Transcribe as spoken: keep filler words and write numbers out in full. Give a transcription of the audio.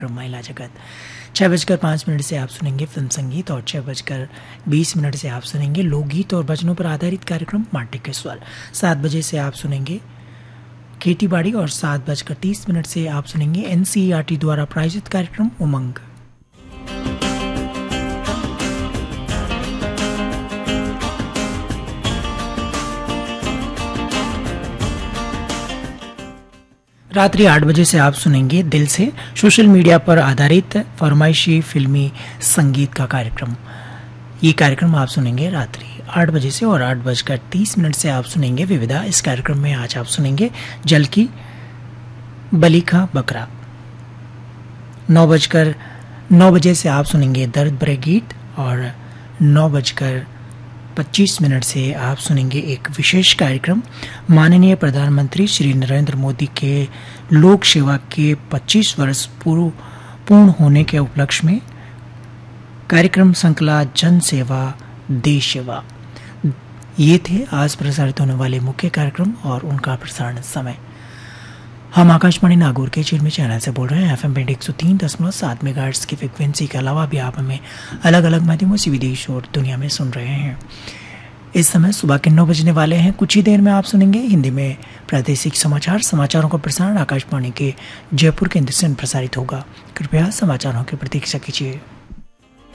महिला जगत। छः बजकर पाँच मिनट से आप सुनेंगे फिल्म संगीत और छः बजकर बीस मिनट से आप सुनेंगे लोकगीत और भजनों पर आधारित कार्यक्रम माटी के स्वर। सात बजे से आप सुनेंगे खेती बाड़ी और सात बजकर तीस मिनट से आप सुनेंगे एनसीईआरटी द्वारा प्रायोजित कार्यक्रम उमंग। रात्रि आठ बजे से आप सुनेंगे दिल से, सोशल मीडिया पर आधारित फरमाइशी फिल्मी संगीत का कार्यक्रम। ये कार्यक्रम आप सुनेंगे रात्रि आठ बजे से और आठ बजकर तीस मिनट से आप सुनेंगे विविधा। इस कार्यक्रम में आज आप सुनेंगे जल की बलि का बकरा। नौ बजकर नौ बजे से आप सुनेंगे दर्द भरे गीत और नौ बजकर पच्चीस मिनट से आप सुनेंगे एक विशेष कार्यक्रम माननीय प्रधानमंत्री श्री नरेंद्र मोदी के लोक सेवा के पच्चीस वर्ष पूर्व पूर्ण होने के उपलक्ष्य में कार्यक्रम श्रृंखला जन सेवा देश सेवा। ये थे आज प्रसारित होने वाले मुख्य कार्यक्रम और उनका प्रसारण समय। हम आकाशवाणी नागौर के चिरमी चैनल से बोल रहे हैं। एफ एम बैंड एक सौ तीन दशमलव सात मेगाहर्ट्ज की फ्रिक्वेंसी के अलावा भी आप हमें अलग अलग माध्यमों से विदेश और दुनिया में सुन रहे हैं। इस समय सुबह के नौ बजने वाले हैं। कुछ ही देर में आप सुनेंगे हिंदी में प्रादेशिक समाचार। समाचारों का प्रसारण आकाशवाणी के जयपुर केंद्र से प्रसारित होगा। कृपया समाचारों की प्रतीक्षा कीजिए।